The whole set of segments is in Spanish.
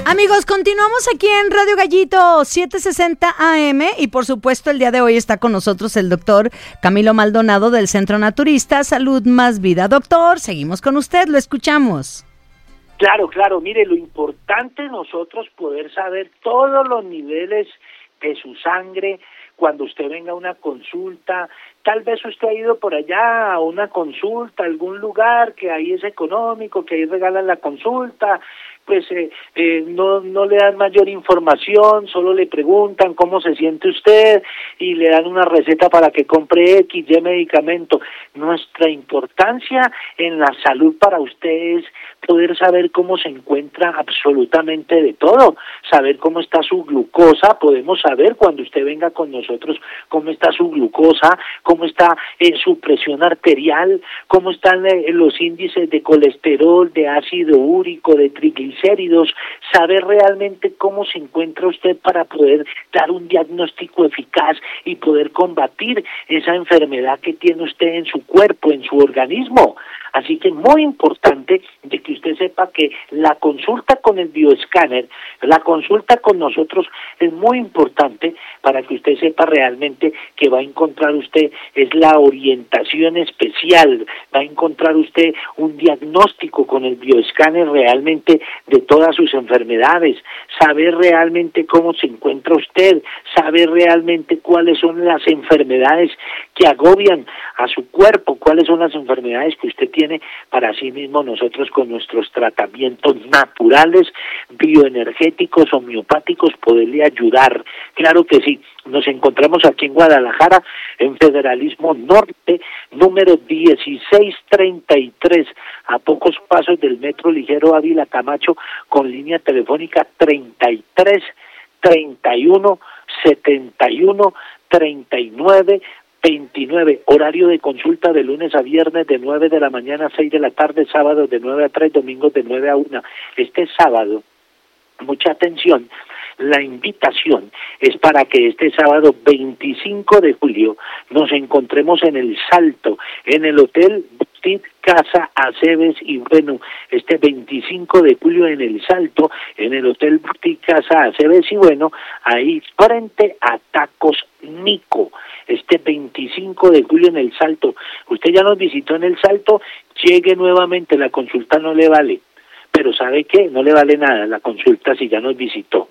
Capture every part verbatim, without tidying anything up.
Amigos, continuamos aquí en Radio Gallito setecientos sesenta A M y por supuesto el día de hoy está con nosotros el doctor Camilo Maldonado del Centro Naturista Salud Más Vida. Doctor, seguimos con usted, lo escuchamos. Claro, claro, mire, lo importante es nosotros poder saber todos los niveles de su sangre cuando usted venga a una consulta. Tal vez usted ha ido por allá a una consulta, a algún lugar que ahí es económico, que ahí regalan la consulta, pues eh, eh, no no le dan mayor información, solo le preguntan cómo se siente usted y le dan una receta para que compre X, Y medicamento. Nuestra importancia en la salud para usted es poder saber cómo se encuentra absolutamente de todo, saber cómo está su glucosa, podemos saber cuando usted venga con nosotros cómo está su glucosa, cómo está eh, su presión arterial, cómo están eh, los índices de colesterol, de ácido úrico, de triglicéridos, saber realmente cómo se encuentra usted para poder dar un diagnóstico eficaz y poder combatir esa enfermedad que tiene usted en su cuerpo, en su organismo. Así que muy importante de que usted sepa que la consulta con el bioescáner, la consulta con nosotros es muy importante para que usted sepa realmente que va a encontrar usted es la orientación especial, va a encontrar usted un diagnóstico con el bioescáner realmente de todas sus enfermedades, saber realmente cómo se encuentra usted, saber realmente cuáles son las enfermedades que agobian a su cuerpo, cuáles son las enfermedades que usted tiene, para sí mismo nosotros con nuestros tratamientos naturales, bioenergéticos, homeopáticos, poderle ayudar. Claro que sí, nos encontramos aquí en Guadalajara, en Federalismo Norte, número dieciséis treinta y tres, a pocos pasos del Metro Ligero Ávila Camacho, con línea telefónica treinta y tres, treinta y uno, setenta y uno, treinta y nueve, veintinueve, horario de consulta de lunes a viernes de nueve de la mañana a seis de la tarde, sábados de nueve a tres, domingos de nueve a una. Este sábado, mucha atención, la invitación es para que este sábado veinticinco de julio nos encontremos en El Salto, en el Hotel Boutique Casa Aceves y bueno, este veinticinco de julio en El Salto, en el Hotel Boutique Casa Aceves y bueno, ahí frente a Tacos Nico, este veinticinco de julio en El Salto. Usted ya nos visitó en El Salto, llegue nuevamente, la consulta no le vale, pero ¿sabe qué? No le vale nada la consulta si ya nos visitó.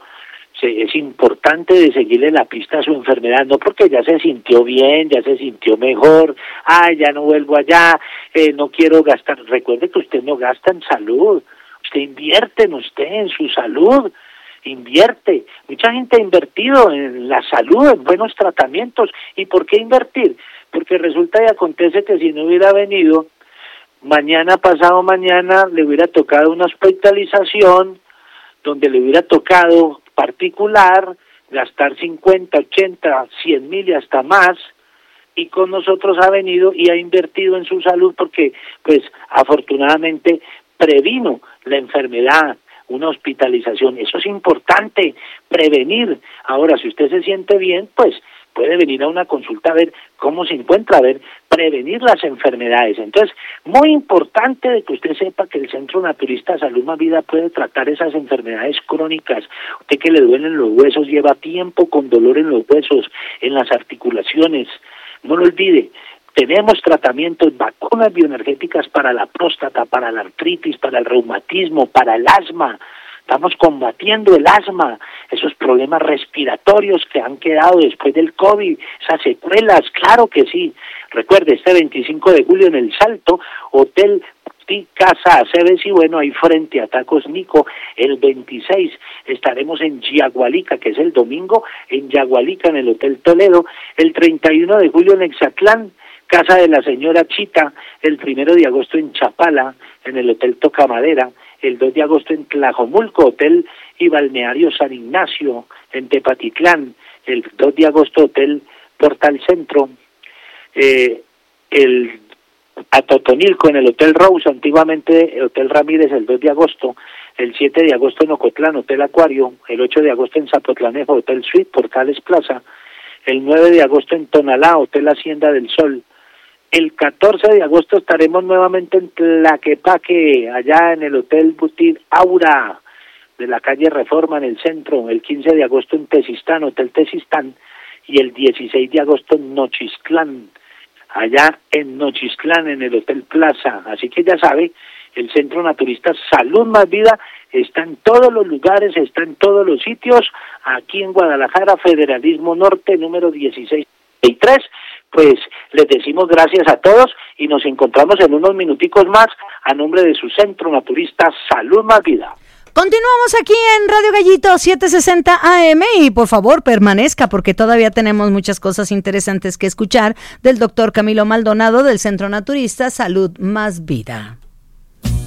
Es importante de seguirle la pista a su enfermedad, no porque ya se sintió bien, ya se sintió mejor, ay, ya no vuelvo allá, eh, no quiero gastar. Recuerde que usted no gasta en salud, usted invierte en usted, en su salud, invierte. Mucha gente ha invertido en la salud, en buenos tratamientos. ¿Y por qué invertir? Porque resulta y acontece que si no hubiera venido, mañana, pasado mañana, le hubiera tocado una hospitalización, donde le hubiera tocado particular, gastar cincuenta, ochenta, cien mil y hasta más, y con nosotros ha venido y ha invertido en su salud porque, pues, afortunadamente previno la enfermedad, una hospitalización. Eso es importante, prevenir. Ahora, si usted se siente bien, pues puede venir a una consulta a ver cómo se encuentra, a ver, prevenir las enfermedades. Entonces, muy importante de que usted sepa que el Centro Naturista Salud Más Vida puede tratar esas enfermedades crónicas. Usted que le duelen los huesos, lleva tiempo con dolor en los huesos, en las articulaciones. No lo olvide, tenemos tratamientos, vacunas bioenergéticas para la próstata, para la artritis, para el reumatismo, para el asma. Estamos combatiendo el asma, esos problemas respiratorios que han quedado después del COVID, esas secuelas, claro que sí. Recuerde, este veinticinco de julio en El Salto, Hotel Casa Aceves y bueno, ahí frente a Tacos Nico, el veintiséis estaremos en Yagualica, que es el domingo, en Yagualica, en el Hotel Toledo, el treinta y uno de julio en Exatlán, Casa de la Señora Chita, el primero de agosto en Chapala, en el Hotel Tocamadera, el dos de agosto en Tlajomulco, Hotel y Balneario San Ignacio, en Tepatitlán, el dos de agosto Hotel Portal Centro, eh, el a Totonilco en el Hotel Rose, antiguamente Hotel Ramírez el dos de agosto, el siete de agosto en Ocotlán, Hotel Acuario, el ocho de agosto en Zapotlanejo, Hotel Suite, Portales Plaza, el nueve de agosto en Tonalá, Hotel Hacienda del Sol, el catorce de agosto estaremos nuevamente en Tlaquepaque, allá en el Hotel Boutique Aura, de la calle Reforma en el centro, el quince de agosto en Tesistán, Hotel Tesistán, y el dieciséis de agosto en Nochistlán, allá en Nochistlán, en el Hotel Plaza. Así que ya sabe, el Centro Naturista Salud Más Vida está en todos los lugares, está en todos los sitios, aquí en Guadalajara, Federalismo Norte, número dieciséis y tres. Pues les decimos gracias a todos y nos encontramos en unos minuticos más a nombre de su Centro Naturista Salud Más Vida. Continuamos aquí en Radio Gallito setecientos sesenta A M y por favor permanezca porque todavía tenemos muchas cosas interesantes que escuchar del doctor Camilo Maldonado del Centro Naturista Salud Más Vida.